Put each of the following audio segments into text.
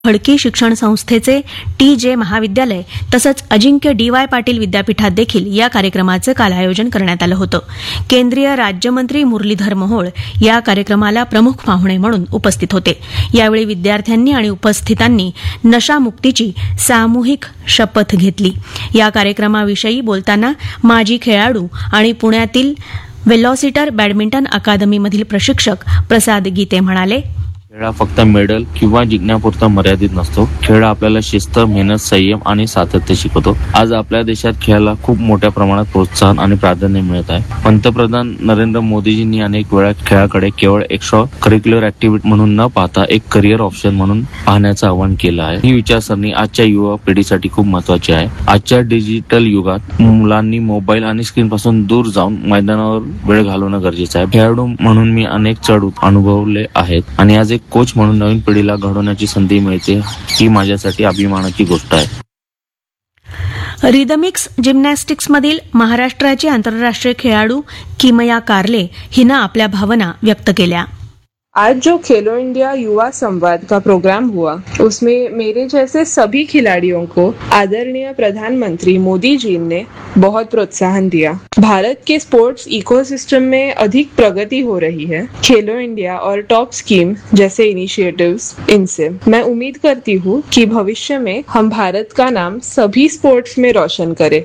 फडकी शिक्षण संस्थेचे TJ महाविद्यालय तसंच अजिंक्य DY पाटील विद्यापीठात देखील या कार्यक्रमाचं काल आयोजन करण्यात आलं होतं. केंद्रीय राज्यमंत्री मुरलीधर मोहोळ या कार्यक्रमाला प्रमुख पाहुणे म्हणून उपस्थित होते. यावेळी विद्यार्थ्यांनी आणि उपस्थितांनी नशामुक्तीची सामूहिक शपथ घेतली. या कार्यक्रमाविषयी बोलताना माजी खेळाडू आणि पुण्यातील वेलॉसिटर बॅडमिंटन अकादमीमधील प्रशिक्षक प्रसाद गीते म्हणाले, खेळ हा फक्त मेडल किंवा जिंकण्यापुरता मर्यादित नसतो. खेळ आपल्याला शिस्त, मेहनत, संयम आणि सातत्य शिकवतो. आज आपल्या देशात खेळाला खूप मोठ्या प्रमाणात प्रोत्साहन आणि प्राधान्य मिळत आहे. पंतप्रधान नरेंद्र मोदीजींनी अनेक वेळा खेळाकडे केवळ एक्स्ट्रा करिक्युलर ऍक्टिव्हिटी म्हणून न पाहता एक करिअर ऑप्शन म्हणून पाहण्याचं आवाहन केलं आहे. ही विचारसरणी आजच्या युवा पिढीसाठी खूप महत्वाची आहे. आजच्या डिजिटल युगात मुलांनी मोबाईल आणि स्क्रीन पासून दूर जाऊन मैदानावर वेळ घालवणं गरजेचं आहे. खेळाडू म्हणून मी अनेक चढ अनुभवले आहेत आणि आज एक कोच म्हणून नवीन पिढीला घडवण्याची संधी मिळते ही माझ्यासाठी अभिमानाची गोष्ट आहे. रिदमिक्स जिम्नॅस्टिक्समधील महाराष्ट्राची आंतरराष्ट्रीय खेळाडू किमया कार्ले हिनं आपल्या भावना व्यक्त केल्या. आज जो खेलो इंडिया युवा संवाद का प्रोग्राम हुआ उसमें मेरे जैसे सभी खिलाड़ियों को आदरणीय प्रधानमंत्री मोदी जी ने बहुत प्रोत्साहन दिया. भारत के स्पोर्ट्स इकोसिस्टम में अधिक प्रगति हो रही है. खेलो इंडिया और टॉप स्कीम जैसे इनिशिएटिव्स, इनसे मैं उम्मीद करती हूँ कि भविष्य में हम भारत का नाम सभी स्पोर्ट्स में रोशन करें.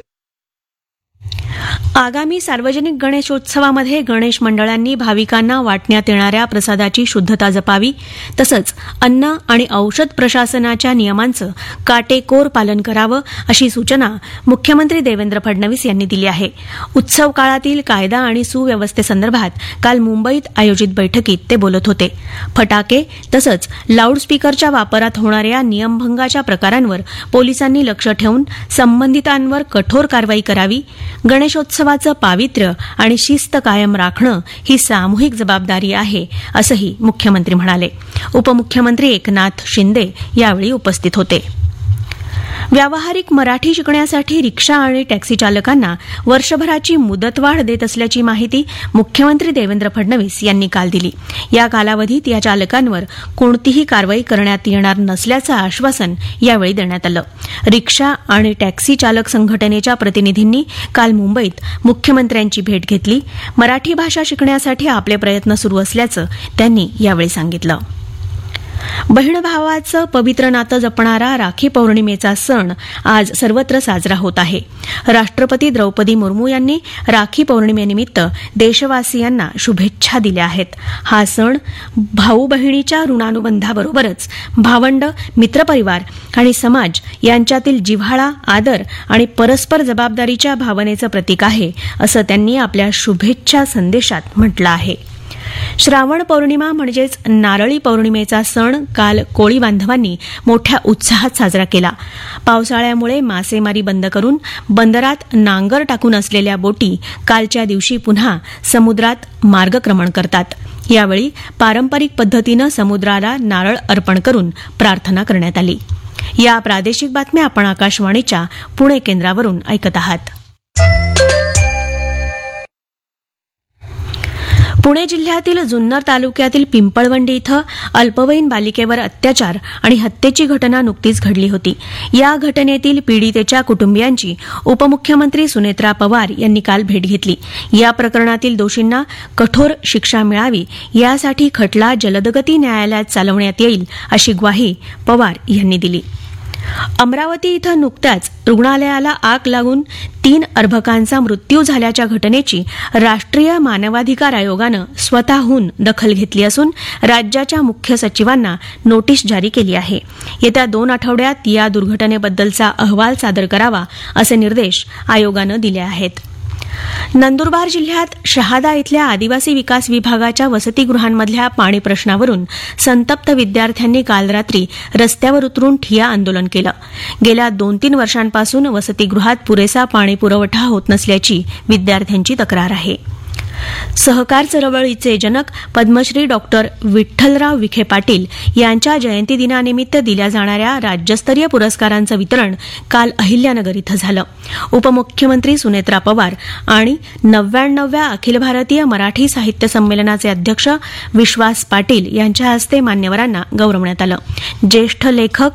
आगामी सार्वजनिक गणेशोत्सवामध्ये गणेश मंडळांनी भाविकांना वाटण्यात येणाऱ्या प्रसादाची शुद्धता जपावी तसंच अन्न आणि औषध प्रशासनाच्या नियमांचं काटेकोर पालन करावं अशी सूचना मुख्यमंत्री देवेंद्र फडणवीस यांनी दिली आहे. उत्सव काळातील कायदा आणि सुव्यवस्थेसंदर्भात काल मुंबईत आयोजित बैठकीत ते बोलत होते. फटाके तसंच लाऊडस्पीकरच्या वापरात होणाऱ्या नियमभंगाच्या प्रकारांवर पोलिसांनी लक्ष ठेवून संबंधितांवर कठोर कारवाई करावी. गणेशोत्सवाचं पावित्र्य आणि शिस्त कायम राखणं ही सामूहिक जबाबदारी आहे असंही मुख्यमंत्री म्हणाले. उपमुख्यमंत्री एकनाथ शिंदे यावेळी उपस्थित होते. व्यावहारिक मराठी शिकण्यासाठी रिक्षा आणि टॅक्सी चालकांना वर्षभराची मुदतवाढ देत असल्याची माहिती मुख्यमंत्री देवेंद्र फडणवीस यांनी काल दिली. या कालावधीत या चालकांवर कोणतीही कारवाई करण्यात येणार नसल्याचं आश्वासन यावेळी देण्यात आलं. रिक्षा आणि टॅक्सी चालक संघटनेच्या प्रतिनिधींनी काल मुंबईत मुख्यमंत्र्यांची भेट घेतली. मराठी भाषा शिकण्यासाठी आपले प्रयत्न सुरू असल्याचं त्यांनी यावेळी सांगितलं. बहीण भावाचं पवित्र नातं जपणारा राखी पौर्णिमेचा सण आज सर्वत्र साजरा होत आहे. राष्ट्रपती द्रौपदी मुर्मू यांनी राखी पौर्णिमेनिमित्त देशवासियांना शुभेच्छा दिल्या आहेत. हा सण भाऊ बहिणीच्या ऋणानुबंधाबरोबरच भावंड, मित्रपरिवार आणि समाज यांच्यातील जिव्हाळा, आदर आणि परस्पर जबाबदारीच्या भावनेचं प्रतीक आहे असं त्यांनी आपल्या शुभेच्छा संदेशात म्हटलं आहे. श्रावण पौर्णिमा म्हणजेच नारळी पौर्णिमेचा सण काल कोळी बांधवांनी मोठ्या उत्साहात साजरा केला. पावसाळ्यामुळे मासेमारी बंद करून बंदरात नांगर टाकून असलेल्या बोटी कालच्या दिवशी पुन्हा समुद्रात मार्गक्रमण करतात. यावेळी पारंपरिक पद्धतीनं समुद्राला नारळ अर्पण करून प्रार्थना करण्यात आली. या प्रादेशिक बातम्या आपण आकाशवाणीच्या पुणे केंद्रावरून ऐकत आहात. पुणे जिल्ह्यातील जुन्नर तालुक्यातील पिंपळवंडी इथं अल्पवयीन बालिकेवर अत्याचार आणि हत्येची घटना नुकतीच घडली होती. या घटनेतील पीडितेच्या कुटुंबियांची उपमुख्यमंत्री सुनेत्रा पवार यांनी काल भेट घेतली. या प्रकरणातील दोषींना कठोर शिक्षा मिळावी यासाठी खटला जलदगती न्यायालयात चालवण्यात येईल अशी ग्वाही पवार यांनी दिली. अमरावती इथं नुकत्याच रुग्णालयाला आग लागून 3 अर्भकांचा मृत्यू झाल्याच्या घटनेची राष्ट्रीय मानवाधिकार आयोगानं स्वतःहून दखल घेतली असून राज्याच्या मुख्य सचिवांना नोटीस जारी केली आहे. येत्या 2 आठवड्यात या दुर्घटनेबद्दलचा अहवाल सादर करावा असे निर्देश आयोगानं दिले आहेत. नंदुरबार जिल्ह्यात शहादा इथल्या आदिवासी विकास विभागाच्या वसतिगृहांमधल्या पाणी प्रश्नावरून संतप्त विद्यार्थ्यांनी काल रात्री रस्त्यावर उतरून ठिय्या आंदोलन केलं. गेल्या 2-3 वर्षांपासून वसतिगृहात पुरेसा पाणी पुरवठा होत नसल्याची विद्यार्थ्यांची तक्रार आहे. सहकार चळवळीचे जनक पद्मश्री डॉक्टर विठ्ठलराव विखे पाटील यांच्या जयंती दिनानिमित्त दिल्या जाणाऱ्या राज्यस्तरीय पुरस्कारांचं वितरण काल अहिल्यानगर इथं झालं. उपमुख्यमंत्री सुनेत्रा पवार आणि 99व्या अखिल भारतीय मराठी साहित्य संमेलनाचे अध्यक्ष विश्वास पाटील यांच्या हस्ते मान्यवरांना गौरवण्यात आलं. ज्येष्ठ लेखक